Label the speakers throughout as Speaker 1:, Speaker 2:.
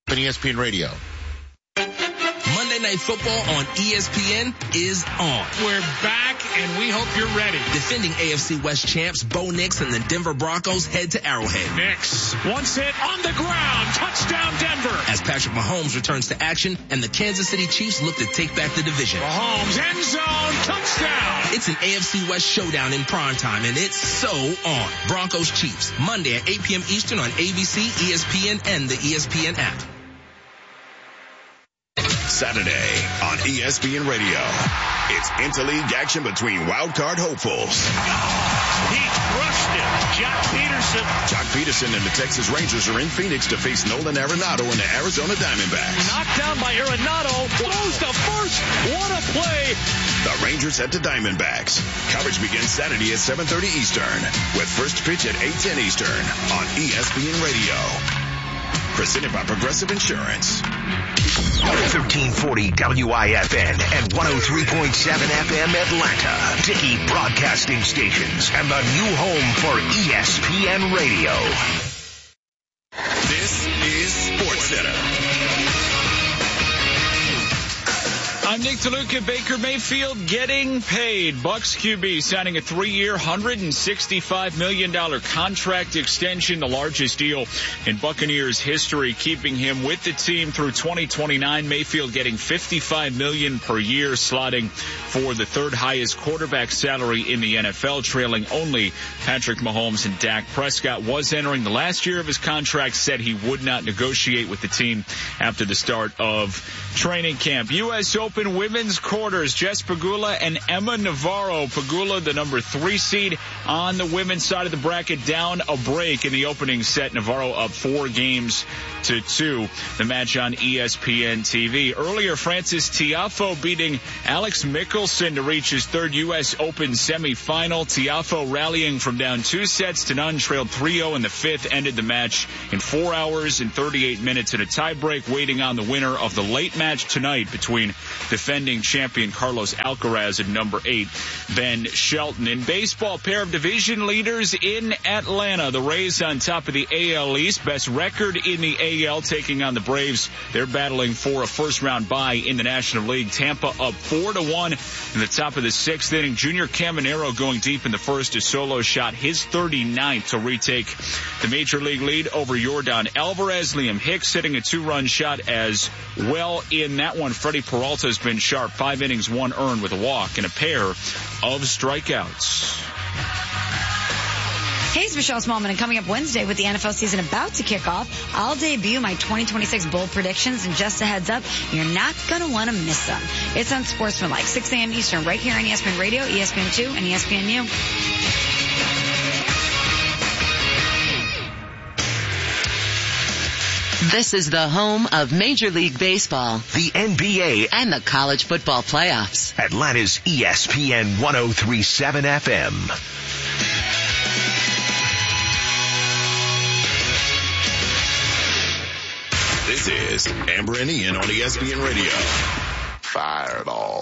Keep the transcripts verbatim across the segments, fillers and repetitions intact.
Speaker 1: E S P N Radio.
Speaker 2: Monday Night Football on E S P N is on.
Speaker 3: We're back, and we hope you're ready.
Speaker 2: Defending A F C West champs Bo Nix and the Denver Broncos head to Arrowhead.
Speaker 3: Nix, once hit on the ground, touchdown Denver.
Speaker 2: As Patrick Mahomes returns to action and the Kansas City Chiefs look to take back the division.
Speaker 3: Mahomes, end zone, touchdown.
Speaker 2: It's an A F C West showdown in primetime, and it's so on. Broncos Chiefs, Monday at eight p.m. Eastern on A B C, E S P N, and the E S P N app.
Speaker 4: Saturday on E S P N Radio. It's interleague action between wildcard hopefuls.
Speaker 3: He crushed it. Jock Peterson.
Speaker 4: Jock Peterson and the Texas Rangers are in Phoenix to face Nolan Arenado and the Arizona Diamondbacks.
Speaker 3: Knocked down by Arenado. Throws to first. What a play.
Speaker 4: The Rangers at the Diamondbacks. Coverage begins Saturday at seven thirty Eastern with first pitch at eight ten Eastern on E S P N Radio. Presented by Progressive Insurance.
Speaker 5: thirteen forty W I F N and one oh three point seven F M Atlanta. Dickey Broadcasting Stations and the new home for E S P N Radio.
Speaker 4: This is SportsCenter.
Speaker 6: I'm Nick DeLuca. Baker Mayfield getting paid. Bucks Q B signing a three-year, one hundred sixty-five million dollars contract extension, the largest deal in Buccaneers history, keeping him with the team through twenty twenty-nine. Mayfield getting fifty-five million dollars per year, slotting for the third highest quarterback salary in the N F L, trailing only Patrick Mahomes and Dak Prescott. Was entering the last year of his contract, said he would not negotiate with the team after the start of training camp. U S Open women's quarters, Jess Pegula and Emma Navarro. Pegula, the number three seed on the women's side of the bracket, down a break in the opening set. Navarro up four games to two. The match on E S P N T V. Earlier, Francis Tiafoe beating Alex Mickelson to reach his third U S Open semifinal. Tiafoe rallying from down two sets to none, trailed three oh in the fifth, ended the match in four hours and thirty-eight minutes in a tiebreak, waiting on the winner of the late match tonight between defending champion Carlos Alcaraz and number eight Ben Shelton. In baseball, pair of division leaders in Atlanta. The Rays on top of the A L East, best record in the A L, taking on the Braves. They're battling for a first-round bye in the National League. Tampa up four to one in the top of the sixth inning. Junior Caminero going deep in the first. A solo shot, his thirty-ninth, to retake the Major League lead over Yordan Alvarez. Liam Hicks hitting a two-run shot as well in that one. Freddie Peralta's been sharp. Five innings, one earned with a walk and a pair of strikeouts.
Speaker 7: Hey, it's Michelle Smallman, and coming up Wednesday with the N F L season about to kick off, I'll debut my twenty twenty-six bold predictions, and just a heads up, you're not going to want to miss them. It's on Sportsmanlike, six a.m. Eastern, right here on E S P N Radio, E S P N two, and E S P N U.
Speaker 8: This is the home of Major League Baseball,
Speaker 5: the N B A,
Speaker 8: and the college football playoffs.
Speaker 5: Atlanta's E S P N one oh three point seven F M.
Speaker 4: This is Amber and Ian on E S P N Radio. Fireball.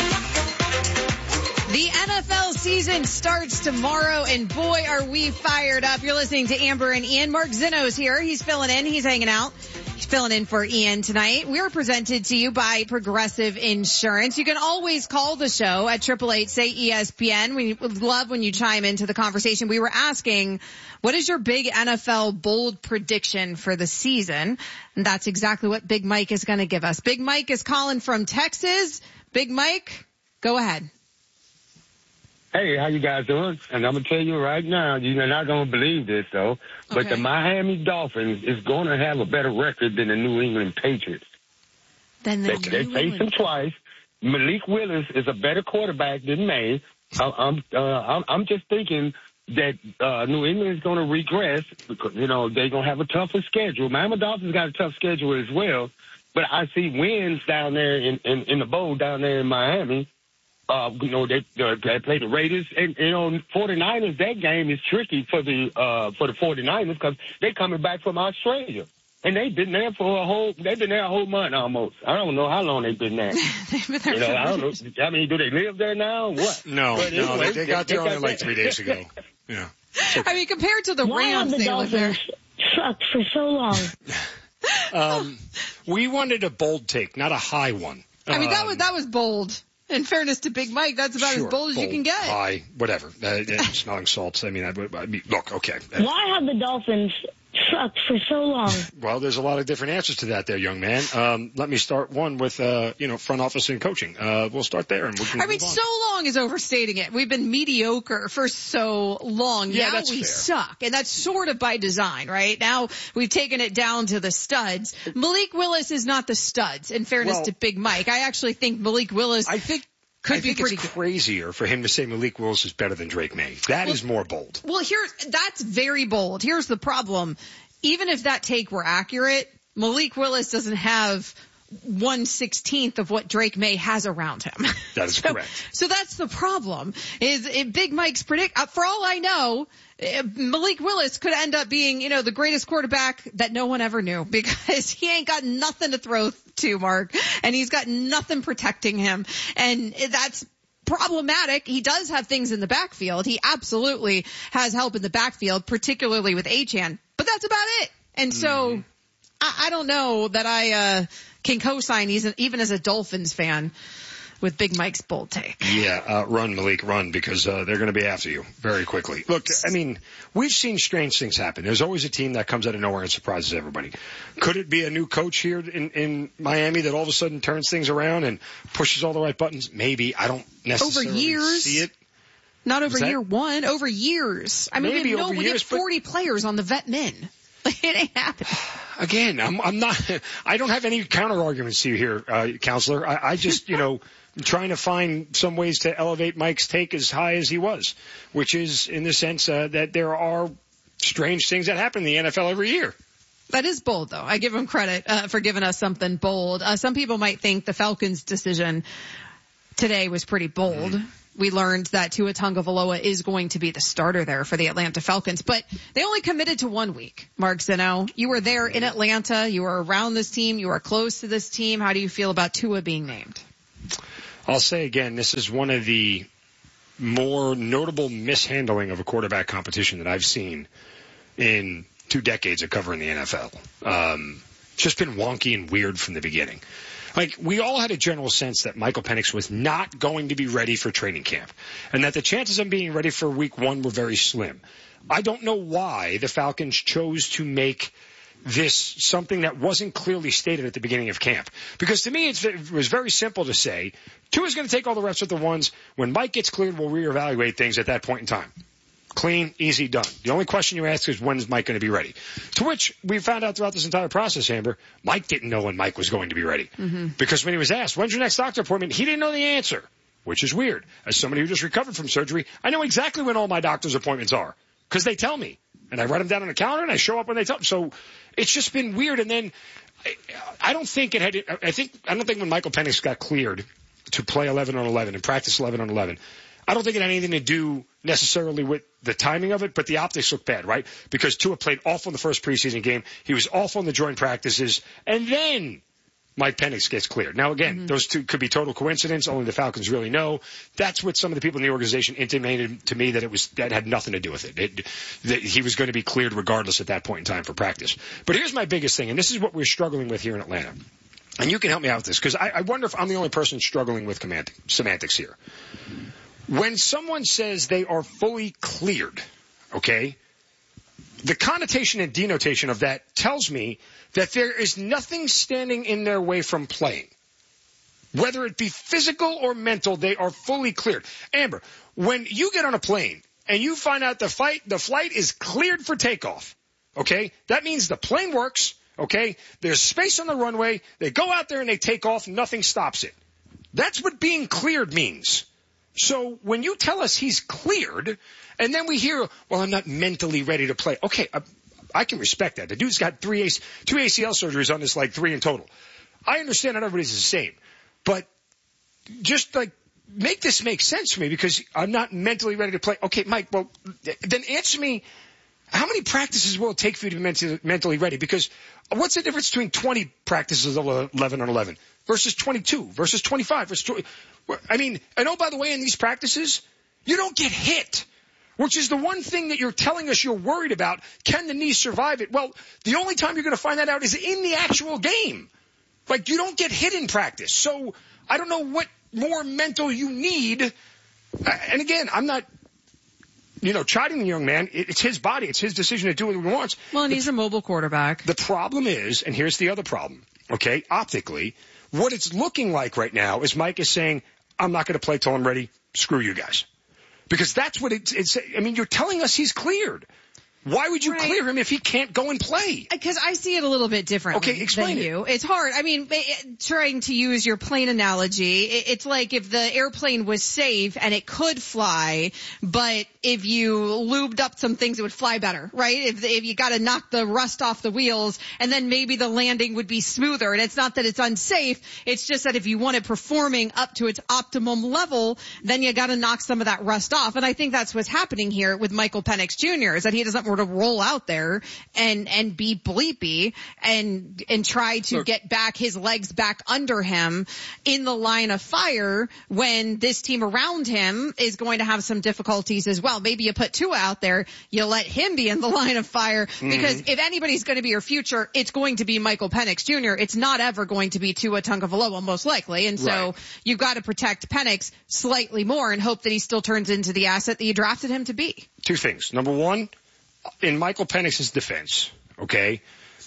Speaker 9: The N F L season starts tomorrow, and boy, are we fired up. You're listening to Amber and Ian. Mark Zinno's here. He's filling in. He's hanging out. He's filling in for Ian tonight. We are presented to you by Progressive Insurance. You can always call the show at eight eight eight, say E S P N. We would love when you chime into the conversation. We were asking, what is your big N F L bold prediction for the season? And that's exactly what Big Mike is going to give us. Big Mike is calling from Texas. Big Mike, go ahead.
Speaker 10: Hey, how you guys doing? And I'm going to tell you right now, you're not going to believe this, though, but
Speaker 9: Okay.
Speaker 10: the Miami Dolphins is going to have a better record than the New England Patriots.
Speaker 9: Then the
Speaker 10: They, they faced them twice. Malik Willis is a better quarterback than May. I, I'm, uh, I'm, I'm just thinking that uh, New England is going to regress because, you know, they're going to have a tougher schedule. Miami Dolphins got a tough schedule as well, but I see wins down there in, in, in the bowl down there in Miami. Uh, you know, they, uh, they play the Raiders, and, you know, forty-niners, that game is tricky for the, uh, for the forty-niners because they're coming back from Australia. And they've been there for a whole, they've been there a whole month almost. I don't know how long they've been there.
Speaker 9: They've been there
Speaker 10: you know,
Speaker 9: for
Speaker 10: I don't know. I mean, do they live there now or what?
Speaker 3: No,
Speaker 10: But
Speaker 3: no,
Speaker 10: anyway,
Speaker 3: they, they got there
Speaker 10: they
Speaker 3: only like three days ago. Yeah.
Speaker 9: I mean, compared to the
Speaker 11: Why have
Speaker 9: Rams,
Speaker 11: the
Speaker 9: they live there.
Speaker 11: Dolphins sucked for so long?
Speaker 1: Um, we wanted a bold take, not a high one.
Speaker 9: I mean, that
Speaker 1: um,
Speaker 9: was that was bold. In fairness to Big Mike, that's about
Speaker 1: sure,
Speaker 9: as bold as
Speaker 1: bold,
Speaker 9: you can get.
Speaker 1: High, whatever. Uh, smelling salts. I mean, I, I mean, look, okay.
Speaker 11: Why have the Dolphins sucked for so long?
Speaker 1: Well, there's a lot of different answers to that there, young man. Um, let me start one with, uh, you know, front office and coaching. Uh, we'll start there and we can
Speaker 9: I mean,
Speaker 1: move on.
Speaker 9: so long is overstating it. We've been mediocre for so long.
Speaker 1: Yeah,
Speaker 9: now
Speaker 1: that's
Speaker 9: we
Speaker 1: fair.
Speaker 9: suck. And that's sort of by design, right? Now we've taken it down to the studs. Malik Willis is not the studs, in fairness
Speaker 1: Well,
Speaker 9: to Big Mike. I actually think Malik Willis
Speaker 1: I think
Speaker 9: could
Speaker 1: I
Speaker 9: be
Speaker 1: think
Speaker 9: pretty
Speaker 1: it's
Speaker 9: good.
Speaker 1: crazier for him to say Malik Willis is better than Drake May. That
Speaker 9: Well-
Speaker 1: is more bold.
Speaker 9: Well, here's, that's very bold. Here's the problem. Even if that take were accurate, Malik Willis doesn't have one sixteenth of what Drake May has around him.
Speaker 1: That is
Speaker 9: so,
Speaker 1: correct.
Speaker 9: So that's the problem. Is it Big Mike's predict? Uh, for all I know, uh, Malik Willis could end up being, you know, the greatest quarterback that no one ever knew because he ain't got nothing to throw to, Mark, and he's got nothing protecting him, and that's problematic. He does have things in the backfield. He absolutely has help in the backfield, particularly with Achane, but that's about it. And so mm-hmm. I, I don't know that I uh can co-sign even as a Dolphins fan with Big Mike's bold take.
Speaker 1: Yeah, uh, run, Malik, run, because uh, they're going to be after you very quickly. Look, I mean, we've seen strange things happen. There's always a team that comes out of nowhere and surprises everybody. Could it be a new coach here in, in Miami that all of a sudden turns things around and pushes all the right buttons? Maybe. I don't necessarily
Speaker 9: over years,
Speaker 1: see it.
Speaker 9: Not over
Speaker 1: that,
Speaker 9: year one, over years. I mean,
Speaker 1: maybe
Speaker 9: we have, no,
Speaker 1: over
Speaker 9: we
Speaker 1: years,
Speaker 9: have forty players on the vet min. It ain't happening.
Speaker 1: Again, I'm, I'm not, I don't have any counter arguments to you here, uh, counselor. I, I just, you know, I'm trying to find some ways to elevate Mike's take as high as he was, which is in the sense uh, that there are strange things that happen in the N F L every year.
Speaker 9: That is bold, though. I give him credit uh, for giving us something bold. Uh, some people might think the Falcons' decision today was pretty bold. Mm. We learned that Tua Tagovailoa is going to be the starter there for the Atlanta Falcons, but they only committed to one week. Mark Zeno, you were there in Atlanta. You were around this team. You are close to this team. How do you feel about Tua being named?
Speaker 1: I'll say again, this is one of the more notable mishandling of a quarterback competition that I've seen in two decades of covering the N F L. Um, it's just been wonky and weird from the beginning. Like, we all had a general sense that Michael Penix was not going to be ready for training camp, and that the chances of being ready for week one were very slim. I don't know why the Falcons chose to make this something that wasn't clearly stated at the beginning of camp. Because to me, it's, it was very simple to say, Tua's going to take all the reps with the ones. When Mike gets cleared, we'll reevaluate things at that point in time. Clean, easy, done. The only question you ask is, when is Mike going to be ready? To which we found out throughout this entire process, Amber, Mike didn't know when Mike was going to be ready. Mm-hmm. Because when he was asked, when's your next doctor appointment, he didn't know the answer, which is weird. As somebody who just recovered from surgery, I know exactly when all my doctor's appointments are, because they tell me. And I write them down on the calendar, and I show up when they tell me. So it's just been weird. And then I, I don't think it had – I think I don't think when Michael Penix got cleared to play eleven on eleven and practice eleven on eleven, I don't think it had anything to do necessarily with the timing of it, but the optics look bad, right? Because Tua played awful in the first preseason game. He was awful in the joint practices. And then Mike Penix gets cleared. Now, again, mm-hmm. those two could be total coincidence. Only the Falcons really know. That's what some of the people in the organization intimated to me, that it was that had nothing to do with it. it that he was going to be cleared regardless at that point in time for practice. But here's my biggest thing, and this is what we're struggling with here in Atlanta. And you can help me out with this, because I, I wonder if I'm the only person struggling with semantic, semantics here. When someone says they are fully cleared, okay, the connotation and denotation of that tells me that there is nothing standing in their way from playing. Whether it be physical or mental, they are fully cleared. Amber, when you get on a plane and you find out the fight, the flight is cleared for takeoff, okay, that means the plane works, okay, there's space on the runway, they go out there and they take off, nothing stops it. That's what being cleared means. So when you tell us he's cleared, and then we hear, well, I'm not mentally ready to play. Okay, I, I can respect that. The dude's got three A C, two A C L surgeries on this, like three in total. I understand not everybody's the same, but just like make this make sense for me, because I'm not mentally ready to play. Okay, Mike, well, then answer me, how many practices will it take for you to be mentally, mentally ready? Because what's the difference between twenty practices of eleven on eleven versus twenty-two versus twenty-five versus twenty? I mean, and oh, by the way, in these practices, you don't get hit. which is the one thing that you're telling us you're worried about. Can the knee survive it? Well, the only time you're going to find that out is in the actual game. Like, you don't get hit in practice. So I don't know what more mental you need. And again, I'm not, you know, chiding the young man. It's his body. It's his decision to do what he wants.
Speaker 9: Well, and
Speaker 1: the,
Speaker 9: he's a mobile quarterback.
Speaker 1: The problem is, and here's the other problem, okay, optically, what it's looking like right now is Mike is saying, I'm not going to play till I'm ready. Screw you guys. Because that's what it's, it's, I mean, you're telling us he's cleared. Why would you
Speaker 9: right.
Speaker 1: clear him if he can't go and play?
Speaker 9: Because I see it a little bit differently
Speaker 1: okay, explain
Speaker 9: than
Speaker 1: it.
Speaker 9: you. It's hard. I mean, it, trying to use your plane analogy, it, it's like if the airplane was safe and it could fly, but if you lubed up some things, it would fly better, right? If, if you got to knock the rust off the wheels, and then maybe the landing would be smoother. And it's not that it's unsafe. It's just that if you want it performing up to its optimum level, then you got to knock some of that rust off. And I think that's what's happening here with Michael Penix Junior is that he doesn't to roll out there and and be bleepy and and try to Look. get back his legs back under him in the line of fire when this team around him is going to have some difficulties as well. Maybe you put Tua out there, you let him be in the line of fire because mm-hmm. if anybody's going to be your future, it's going to be Michael Penix Junior It's not ever going to be Tua Tagovailoa most likely. And so right. you've got to protect Penix slightly more and hope that he still turns into the asset that you drafted him to be.
Speaker 1: Two things. Number one, in Michael Penix's defense, okay,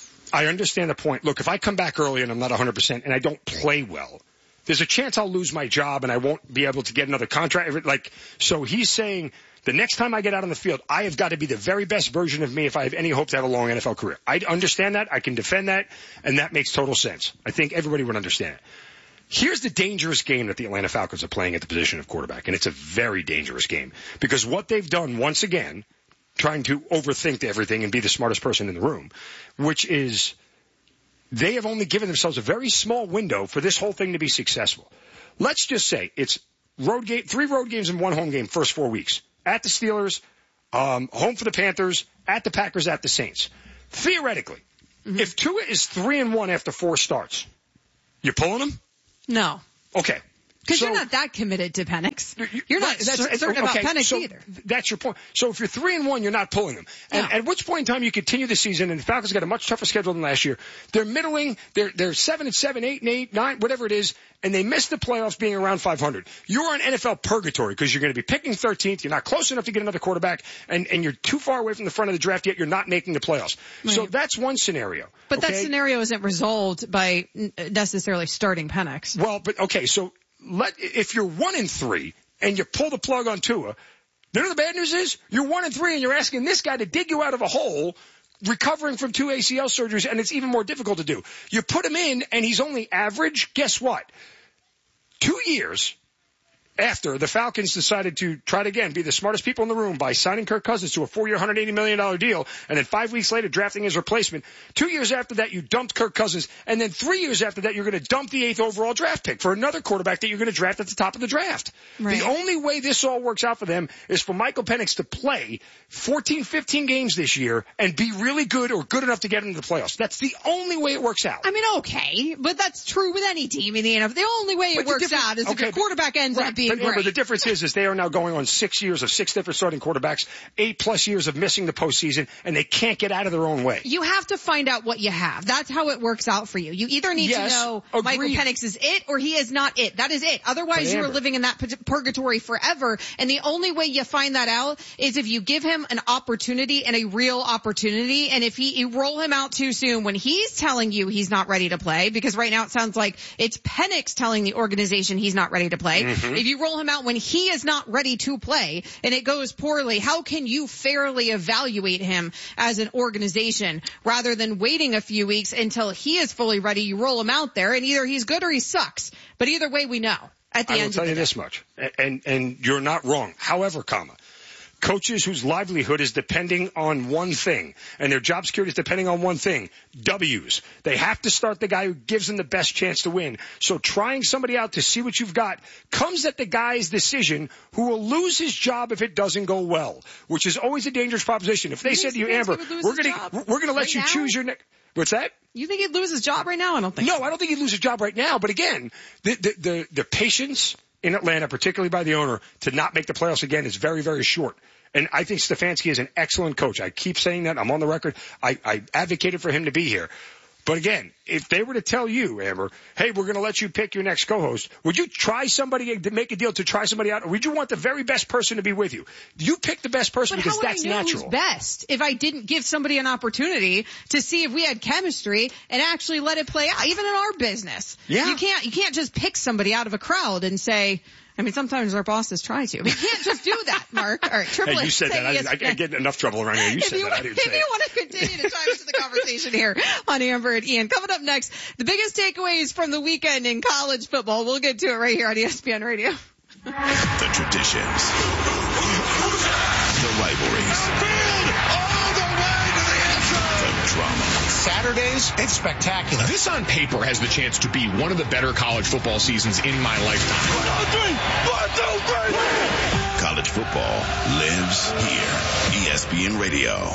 Speaker 1: I understand the point. Look, if I come back early and I'm not one hundred percent and I don't play well, there's a chance I'll lose my job and I won't be able to get another contract. Like, so he's saying the next time I get out on the field, I have got to be the very best version of me if I have any hope to have a long N F L career. I understand that. I can defend that, and that makes total sense. I think everybody would understand it. Here's the dangerous game that the Atlanta Falcons are playing at the position of quarterback, and it's a very dangerous game because what they've done once again, trying to overthink everything and be the smartest person in the room, which is they have only given themselves a very small window for this whole thing to be successful. Let's just say it's road game, three road games and one home game first four weeks. At the Steelers, um, home for the Panthers, at the Packers, at the Saints. Theoretically, mm-hmm. if Tua is three and one after four starts, you pulling him?
Speaker 9: No.
Speaker 1: Okay.
Speaker 9: Because
Speaker 1: so,
Speaker 9: you're not that committed to Penix. You're not
Speaker 1: that's,
Speaker 9: certain
Speaker 1: okay,
Speaker 9: about Penix
Speaker 1: so
Speaker 9: either.
Speaker 1: That's your point. So if you're three and one, you're not pulling them. And
Speaker 9: no.
Speaker 1: at which point in time you continue the season, and the Falcons got a much tougher schedule than last year. They're middling. They're they're seven and seven, eight and eight, nine, whatever it is, and they missed the playoffs being around five hundred. You're on N F L purgatory because you're going to be picking thirteenth. You're not close enough to get another quarterback, and and you're too far away from the front of the draft yet. You're not making the playoffs. Right. So that's one scenario.
Speaker 9: But
Speaker 1: okay?
Speaker 9: that scenario isn't resolved by necessarily starting Penix.
Speaker 1: Well, but okay, so. Let, if you're one and three and you pull the plug on Tua, you know the bad news is you're one and three and you're asking this guy to dig you out of a hole, recovering from two A C L surgeries, and it's even more difficult to do. You put him in and he's only average. Guess what? Two years after the Falcons decided to try to again be the smartest people in the room by signing Kirk Cousins to a four-year, one hundred eighty million dollars deal, and then five weeks later drafting his replacement. Two years after that, you dumped Kirk Cousins, and then three years after that, you're going to dump the eighth overall draft pick for another quarterback that you're going to draft at the top of the draft. Right. The only way this all works out for them is for Michael Penix to play fourteen, fifteen games this year and be really good or good enough to get into the playoffs. That's the only way it works out.
Speaker 9: I mean, okay, but that's true with any team in the N F L. The only way it
Speaker 1: but
Speaker 9: works out is okay, if your quarterback ends
Speaker 1: right,
Speaker 9: up being
Speaker 1: but,
Speaker 9: great.
Speaker 1: But the difference is, is they are now going on six years of six different starting quarterbacks, eight plus years of missing the postseason, and they can't get out of their own way.
Speaker 9: You have to find out what you have. That's how it works out for you. You either need
Speaker 1: yes,
Speaker 9: to know
Speaker 1: agreed.
Speaker 9: Michael Penix is it or he is not it. That is it. Otherwise, you are living in that purgatory forever. And the only way you find that out is if you give him an opportunity and a real opportunity. And if he, you roll him out too soon when he's telling you he's not ready to play, because right now it sounds like it's Penix telling the organization he's not ready to play. Mm-hmm. If you roll him out when he is not ready to play and it goes poorly, how can you fairly evaluate him as an organization rather than waiting a few weeks until he is fully ready? You roll him out there and either he's good or he sucks. But either way, we know at the
Speaker 1: I
Speaker 9: end
Speaker 1: will tell
Speaker 9: of the
Speaker 1: you
Speaker 9: day.
Speaker 1: this much, and, and you're not wrong. However, comma, coaches whose livelihood is depending on one thing and their job security is depending on one thing, W's. They have to start the guy who gives them the best chance to win. So trying somebody out to see what you've got comes at the guy's decision who will lose his job if it doesn't go well, which is always a dangerous proposition. If they
Speaker 9: You
Speaker 1: said to you,
Speaker 9: think
Speaker 1: Amber,
Speaker 9: he's gonna lose
Speaker 1: we're
Speaker 9: his
Speaker 1: going to
Speaker 9: job
Speaker 1: we're going to let
Speaker 9: right
Speaker 1: you
Speaker 9: now?
Speaker 1: choose your next. What's that?
Speaker 9: You think he'd lose his job right now? I don't think
Speaker 1: No,
Speaker 9: so.
Speaker 1: I don't think he'd lose his job right now. But again, the, the, the, the patience in Atlanta, particularly by the owner, to not make the playoffs again is very, very short. And I think Stefanski is an excellent coach. I keep saying that. I'm on the record. I, I advocated for him to be here. But again, if they were to tell you, Amber, hey, we're going to let you pick your next co-host, would you try somebody to make a deal to try somebody out? Or would you want the very best person to be with you? You pick the best person
Speaker 9: but
Speaker 1: because
Speaker 9: how would
Speaker 1: that's
Speaker 9: I know
Speaker 1: natural.
Speaker 9: Who's best if I didn't give somebody an opportunity to see if we had chemistry and actually let it play out, even in our business.
Speaker 1: Yeah.
Speaker 9: You can't, you can't just pick somebody out of a crowd and say, I mean, sometimes our bosses try to. We can't just do that, Mark. All right, triple
Speaker 1: Hey, you said that. I, I, I get enough trouble around here. You said
Speaker 9: you,
Speaker 1: that. I didn't
Speaker 9: if
Speaker 1: say
Speaker 9: you
Speaker 1: it.
Speaker 9: want to continue to chime into the conversation here on Amber and Ian. Coming up next, the biggest takeaways from the weekend in college football. We'll get to it right here on E S P N Radio.
Speaker 4: The traditions. The rivalries. The drama.
Speaker 12: Saturdays, it's spectacular. This on paper has the chance to be one of the better college football seasons in my lifetime. One, two, three. One, two, three.
Speaker 4: College football lives here. E S P N Radio.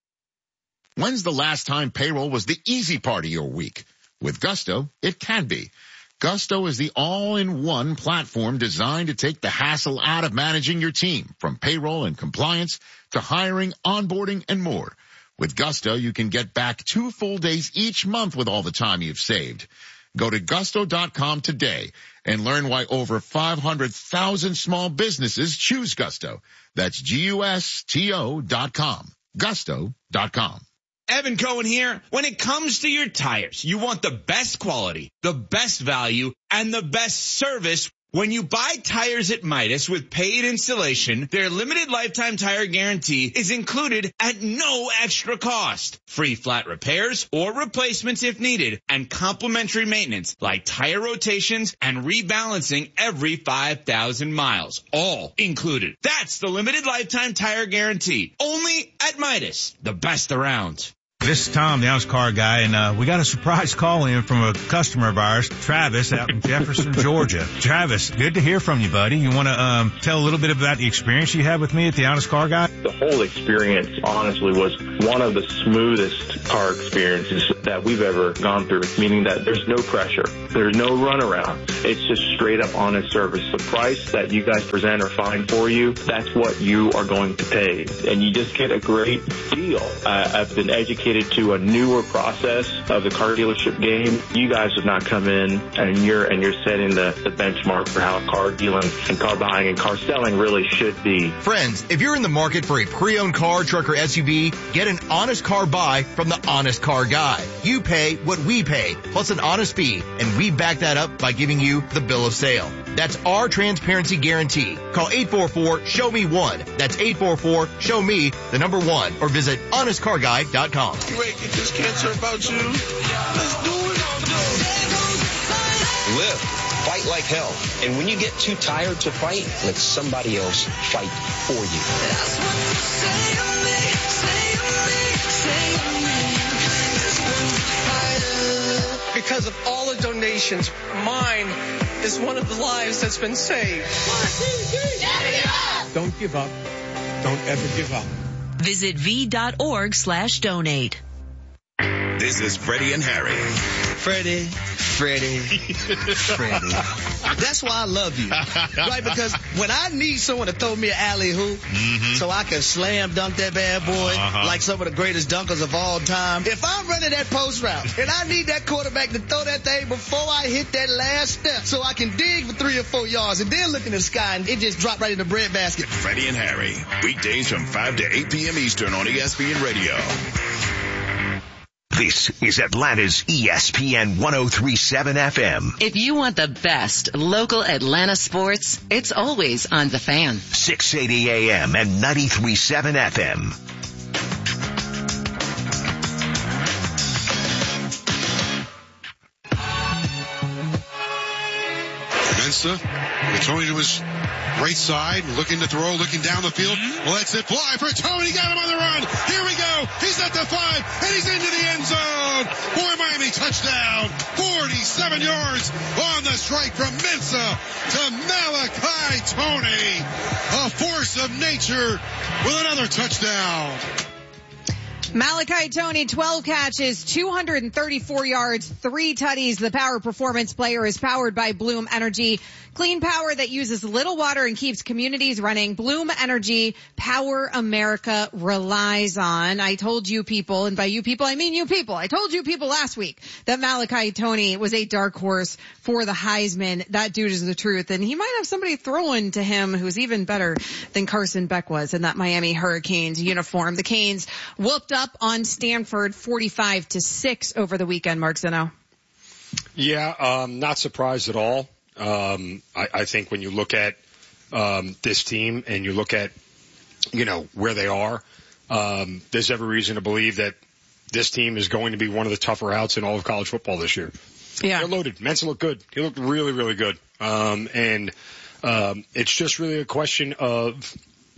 Speaker 13: When's the last time payroll was the easy part of your week? With Gusto, it can be. Gusto is the all-in-one platform designed to take the hassle out of managing your team, from payroll and compliance to hiring, onboarding, and more. With Gusto, you can get back two full days each month with all the time you've saved. Go to gusto dot com today and learn why over five hundred thousand small businesses choose Gusto. That's G U S T O dot com. gusto dot com.
Speaker 14: Evan Cohen here. When it comes to your tires, you want the best quality, the best value, and the best service. When you buy tires at Midas with paid installation, their limited lifetime tire guarantee is included at no extra cost. Free flat repairs or replacements if needed, and complimentary maintenance like tire rotations and rebalancing every five thousand miles. All included. That's the limited lifetime tire guarantee. Only at Midas. The best around.
Speaker 15: This is Tom, the Honest Car Guy, and uh, we got a surprise call in from a customer of ours, Travis, out in Jefferson, Georgia. Travis, good to hear from you, buddy. You want to um, tell a little bit about the experience you had with me at the Honest Car Guy?
Speaker 16: The whole experience, honestly, was one of the smoothest car experiences that we've ever gone through, meaning that there's no pressure. There's no runaround. It's just straight up honest service. The price that you guys present or find for you, that's what you are going to pay. And you just get a great deal. Uh, I've been educated to a newer process of the car dealership game. You guys have not come in and you're and you're setting the, the benchmark for how car dealing and car buying and car selling really should be.
Speaker 17: Friends, if you're in the market for a pre-owned car, truck, or S U V, get an honest car buy from the Honest Car Guy. You pay what we pay, plus an honest fee, and we back that up by giving you the bill of sale. That's our transparency guarantee. Call eight four four, show me one. That's eight four four, show me the number one, or visit honest car guy dot com.
Speaker 18: You ain't get this cancer about you. Let's do it.
Speaker 19: Live. Fight like hell. And when you get too tired to fight, let somebody else fight for you. That's what you say to me, say to
Speaker 20: me, say to me. Because of all the donations, mine is one of the lives that's been saved.
Speaker 18: Never give up.
Speaker 21: Don't give up. Don't ever give up.
Speaker 8: Visit v.org slash donate.
Speaker 4: This is Freddie and Harry.
Speaker 22: Freddie, Freddie, Freddie. That's why I love you. Right? Because when I need someone to throw me an alley-oop mm-hmm. so I can slam dunk that bad boy uh-huh. like some of the greatest dunkers of all time, if I'm running that post route and I need that quarterback to throw that thing before I hit that last step so I can dig for three or four yards and then look in the sky and it just dropped right in the breadbasket.
Speaker 4: Freddie and Harry. Weekdays from five to eight p.m. Eastern on E S P N Radio.
Speaker 5: This is Atlanta's E S P N one oh three point seven F M.
Speaker 8: If you want the best local Atlanta sports, it's always on The Fan.
Speaker 5: six eighty A M and ninety-three point seven F M.
Speaker 23: Mensa, throwing to his right side, looking to throw, looking down the field. Lets it fly for Tony. Got him on the run. Here we go. He's at the five, and he's into the end zone. For Miami, touchdown. forty-seven yards on the strike from Mensa to Malachi Tony. A force of nature with another touchdown.
Speaker 9: Malachi Tony, twelve catches, two hundred thirty-four yards, three tutties. The Power Performance Player is powered by Bloom Energy. Clean power that uses little water and keeps communities running. Bloom Energy, power America relies on. I told you people, and by you people, I mean you people. I told you people last week that Malachi Tony was a dark horse for the Heisman. That dude is the truth. And he might have somebody throwing to him who's even better than Carson Beck was in that Miami Hurricanes uniform. The Canes whooped up on Stanford forty-five to six over the weekend, Mark Zeno.
Speaker 1: Yeah, um, not surprised at all. Um, I, I think when you look at um, this team and you look at, you know, where they are, um, there's every reason to believe that this team is going to be one of the tougher outs in all of college football this year.
Speaker 9: Yeah.
Speaker 1: They're loaded. Mensa looked good. He looked really, really good. Um, and um, it's just really a question of,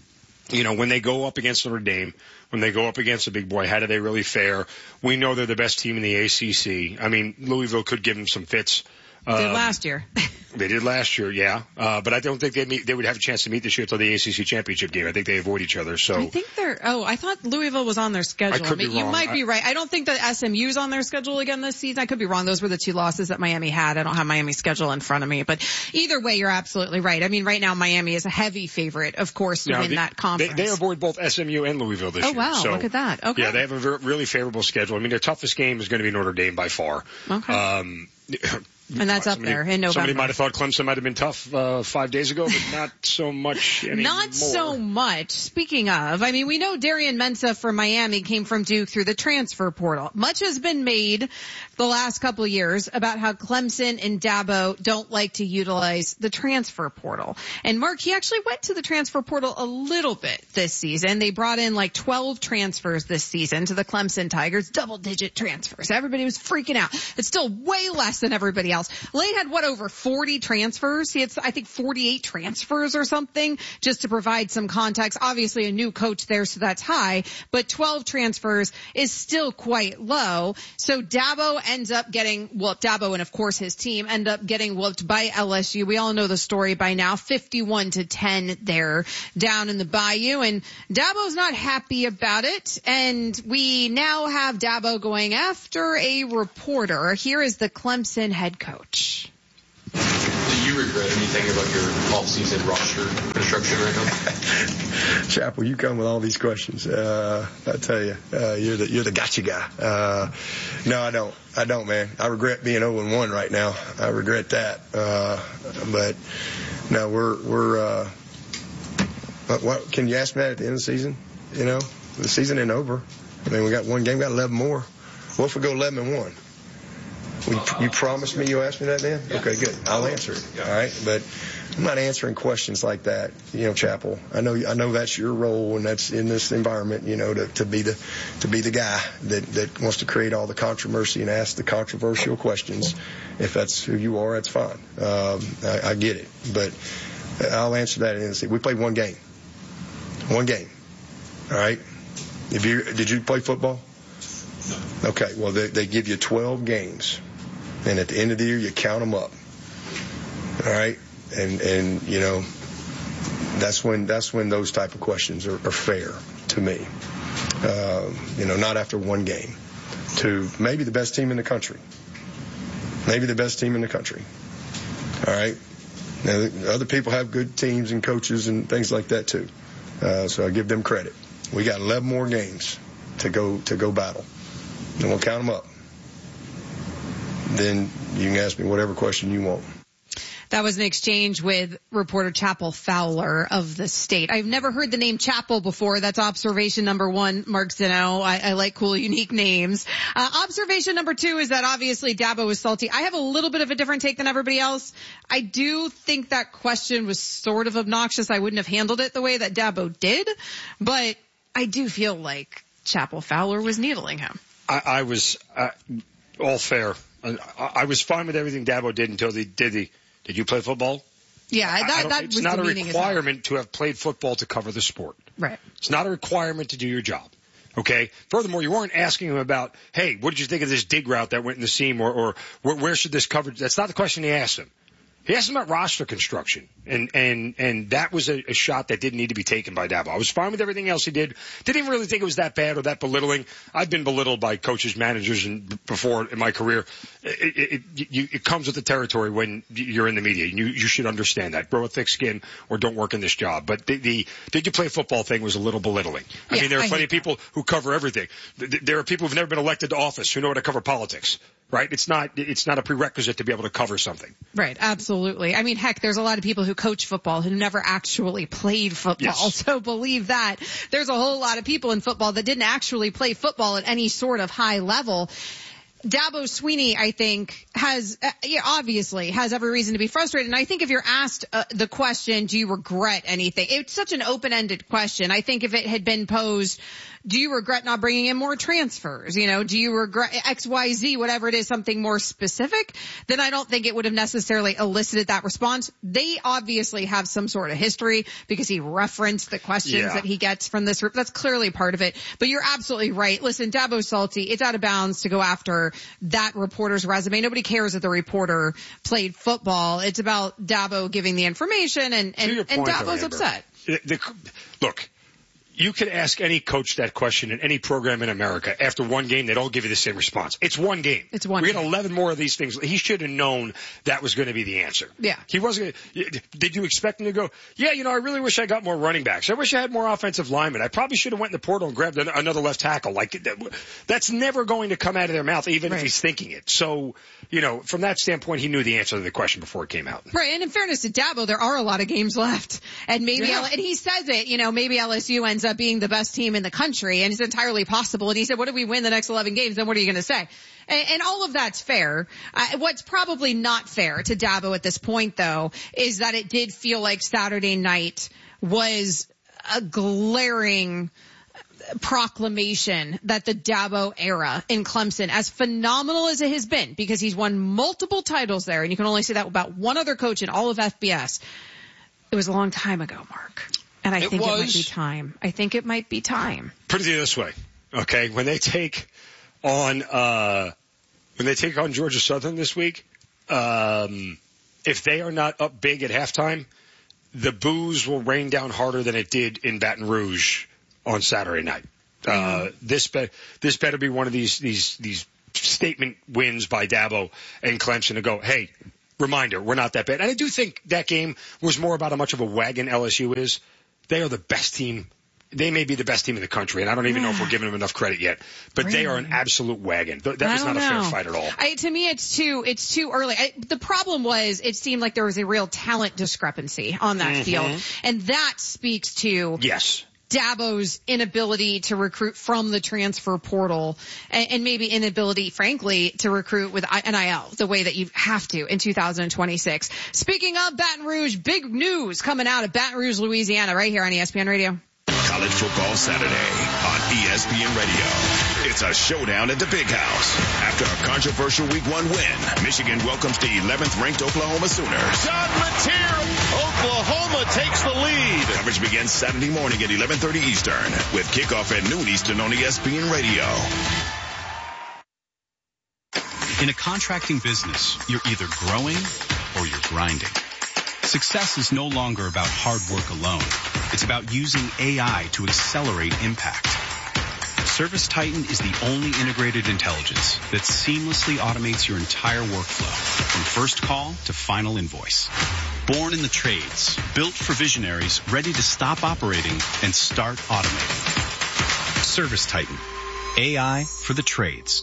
Speaker 1: you know, when they go up against Notre Dame, when they go up against a big boy, how do they really fare? We know they're the best team in the A C C. I mean, Louisville could give them some fits.
Speaker 9: Did
Speaker 1: Um,
Speaker 9: last year.
Speaker 1: They did last year, yeah. Uh, but I don't think they meet, they would have a chance to meet this year until the A C C championship game. I think they avoid each other. So
Speaker 9: I think they're, oh, I thought Louisville was on their schedule.
Speaker 1: I could be
Speaker 9: You
Speaker 1: wrong.
Speaker 9: might be
Speaker 1: I-
Speaker 9: right. I don't think that S M U's on their schedule again this season. I could be wrong. Those were the two losses that Miami had. I don't have Miami's schedule in front of me, but either way, you're absolutely right. I mean, right now Miami is a heavy favorite, of course, to
Speaker 1: Yeah,
Speaker 9: win
Speaker 1: the-
Speaker 9: that conference.
Speaker 1: They, they avoid both S M U and Louisville this
Speaker 9: Oh,
Speaker 1: year.
Speaker 9: wow.
Speaker 1: So,
Speaker 9: Look at that. Okay.
Speaker 1: Yeah, they have a ver- really favorable schedule. I mean, their toughest game is going to be Notre Dame by far.
Speaker 9: Okay.
Speaker 1: Um,
Speaker 9: And that's up
Speaker 1: somebody,
Speaker 9: there in November.
Speaker 1: Somebody might have thought Clemson might have been tough uh, five days ago, but not so much anymore.
Speaker 9: Not so much. Speaking of, I mean, we know Darian Mensah from Miami came from Duke through the transfer portal. Much has been made the last couple of years about how Clemson and Dabo don't like to utilize the transfer portal. And Mark, he actually went to the transfer portal a little bit this season. They brought in like twelve transfers this season to the Clemson Tigers, double-digit transfers. Everybody was freaking out. It's still way less than everybody else. Lane had what, over forty transfers? He had, I think, forty-eight transfers or something, just to provide some context. Obviously a new coach there, so that's high, but twelve transfers is still quite low. So Dabo ends up getting whooped. Dabo and of course his team end up getting whooped by L S U. We all know the story by now, fifty-one to ten there down in the Bayou, and Dabo's not happy about it. And we now have Dabo going after a reporter. Here is the Clemson head coach.
Speaker 2: Do you regret anything about your off-season roster construction right now?
Speaker 6: Chapel, you come with all these questions. Uh, I tell you, uh, you're the you're the gotcha guy. Uh, no, I don't. I don't, man. I regret being oh and one right now. I regret that. Uh, but no, we're we're. Uh, what, what, can you ask me that at the end of the season? You know, the season ain't over. I mean, we got one game, got eleven more. What if we go eleven and one? You, you promised me you asked me that then? Okay, good. I'll answer it. All right. But I'm not answering questions like that, you know, Chapel. I know, I know that's your role and that's in this environment, you know, to, to be the, to be the guy that, that wants to create all the controversy and ask the controversial questions. If that's who you are, that's fine. Um, I, I get it. But I'll answer that in the We played one game. One game. All right. If you, did you play football? No. Okay. Well, they, they give you twelve games. And at the end of the year, you count them up. All right. And, and, you know, that's when, that's when those type of questions are, are fair to me. Uh, you know, not after one game. To maybe the best team in the country. Maybe the best team in the country. All right. Now, other people have good teams and coaches and things like that too. Uh, so I give them credit. We got eleven more games to go, to go battle. And we'll count them up. Then you can ask me whatever question you want.
Speaker 9: That was an exchange with reporter Chapel Fowler of The State. I've never heard the name Chapel before. That's observation number one, Mark Zeno. I, I like cool, unique names. Uh, observation number two is that obviously Dabo was salty. I have a little bit of a different take than everybody else. I do think that question was sort of obnoxious. I wouldn't have handled it the way that Dabo did, but I do feel like Chapel Fowler was needling him.
Speaker 1: I, I was uh, all fair. I, I was fine with everything Dabo did until they did the. Did you play football?
Speaker 9: Yeah, that, that
Speaker 1: it's
Speaker 9: was
Speaker 1: not
Speaker 9: the
Speaker 1: a
Speaker 9: meaning
Speaker 1: requirement to have played football to cover the sport.
Speaker 9: Right.
Speaker 1: It's not a requirement to do your job. Okay. Furthermore, you weren't asking him about, hey, what did you think of this dig route that went in the seam, or, or where, where should this coverage? That's not the question he asked him. He asked him about roster construction, and and and that was a, a shot that didn't need to be taken by Dabo. I was fine with everything else he did. Didn't even really think it was that bad or that belittling. I've been belittled by coaches, managers, and before in my career. It, it, it, you, it comes with the territory when you're in the media. You you should understand that. Grow a thick skin or don't work in this job. But the, the did you play football thing was a little belittling. I yeah, mean, there are I plenty of people that. who cover everything. There are people who've never been elected to office who know how to cover politics. Right? It's not, it's not a prerequisite to be able to cover something.
Speaker 9: Right. Absolutely. I mean, heck, there's a lot of people who coach football who never actually played football.
Speaker 1: Yes.
Speaker 9: So believe that. There's a whole lot of people in football that didn't actually play football at any sort of high level. Dabo Swinney, I think, has, uh, yeah, obviously has every reason to be frustrated. And I think if you're asked uh, the question, do you regret anything? It's such an open-ended question. I think if it had been posed, do you regret not bringing in more transfers? You know, do you regret X, Y, Z, whatever it is, something more specific? Then I don't think it would have necessarily elicited that response. They obviously have some sort of history because he referenced the questions yeah. that he gets from this group. That's clearly part of it. But you're absolutely right. Listen, Dabo's salty. It's out of bounds to go after that reporter's resume. Nobody cares that the reporter played football. It's about Dabo giving the information, and, and,
Speaker 1: point,
Speaker 9: and Dabo's
Speaker 1: though,
Speaker 9: upset.
Speaker 1: The, the, look. You could ask any coach that question in any program in America. After one game, they'd all give you the same response. It's one game.
Speaker 9: It's one
Speaker 1: we
Speaker 9: game.
Speaker 1: had eleven more of these things. He should have known that was going to be the answer.
Speaker 9: Yeah.
Speaker 1: He wasn't going to. Did you expect him to go, yeah, you know, I really wish I got more running backs. I wish I had more offensive linemen. I probably should have went in the portal and grabbed another left tackle. Like, that's never going to come out of their mouth, even right. if he's thinking it. So, you know, from that standpoint, he knew the answer to the question before it came out.
Speaker 9: Right. And in fairness to Dabo, there are a lot of games left. And maybe, yeah. L- and he says it, you know, maybe L S U ends up being the best team in the country, and it's entirely possible. And he said, what if we win the next eleven games? Then what are you going to say? And, and all of that's fair. Uh, what's probably not fair to Dabo at this point, though, is that it did feel like Saturday night was a glaring proclamation that the Dabo era in Clemson, as phenomenal as it has been, because he's won multiple titles there, and you can only say that about one other coach in all of F B S, it was a long time ago, Mark. And I
Speaker 1: it
Speaker 9: think
Speaker 1: was,
Speaker 9: it might be time. I think it might be time.
Speaker 1: Put it this way, okay? When they take on, uh, when they take on Georgia Southern this week, um, if they are not up big at halftime, the boos will rain down harder than it did in Baton Rouge on Saturday night. Uh, this be- this better be one of these, these, these statement wins by Dabo and Clemson to go, hey, reminder, we're not that bad. And I do think that game was more about how much of a wagon L S U is. They are the best team. They may be the best team in the country, and I don't even know if we're giving them enough credit yet. But really? They are an absolute wagon. That was not a fair fight at all.
Speaker 9: I, to me, it's too it's too early. I, the problem was it seemed like there was a real talent discrepancy on that mm-hmm. field, and that speaks to
Speaker 1: yes.
Speaker 9: Dabo's inability to recruit from the transfer portal, and, and maybe inability, frankly, to recruit with N I L the way that you have to in two thousand twenty-six. Speaking of Baton Rouge, big news coming out of Baton Rouge, Louisiana, right here on E S P N Radio.
Speaker 4: College Football Saturday on E S P N Radio. It's a showdown at the Big House. After a controversial week one win, Michigan welcomes the eleventh ranked Oklahoma Sooners.
Speaker 3: John Mateer, Oklahoma takes the lead.
Speaker 4: Coverage begins Saturday morning at eleven thirty Eastern with kickoff at noon Eastern on E S P N Radio.
Speaker 7: In a contracting business, you're either growing or you're grinding. Success is no longer about hard work alone. It's about using A I to accelerate impact. ServiceTitan is the only integrated intelligence that seamlessly automates your entire workflow, from first call to final invoice. Born in the trades, built for visionaries ready to stop operating and start automating. ServiceTitan, A I for the trades.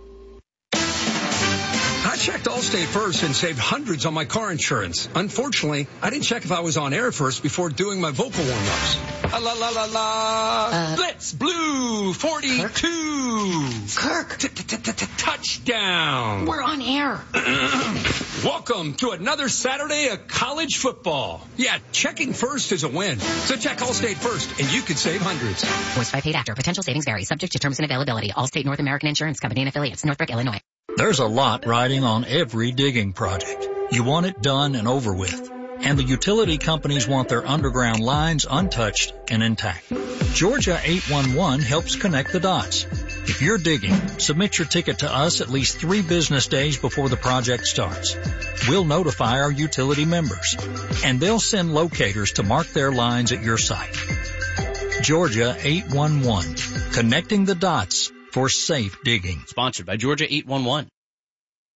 Speaker 10: I checked Allstate first and saved hundreds on my car insurance. Unfortunately, I didn't check if I was on air first before doing my vocal warm-ups. La la la la la. Uh, Blitz Blue forty-two.
Speaker 24: Kirk.
Speaker 10: Touchdown.
Speaker 24: We're on air.
Speaker 10: Welcome to another Saturday of college football. Yeah, checking first is a win. So check Allstate first and you could save hundreds.
Speaker 24: Voice by paid actor. Potential savings vary. Subject to terms and availability. Allstate North American Insurance Company and affiliates. Northbrook, Illinois.
Speaker 25: There's a lot riding on every digging project. You want it done and over with. And the utility companies want their underground lines untouched and intact. Georgia eight one one helps connect the dots. If you're digging, submit your ticket to us at least three business days before the project starts. We'll notify our utility members, and they'll send locators to mark their lines at your site. Georgia eight one one, connecting the dots for safe digging.
Speaker 11: Sponsored by Georgia eight one one.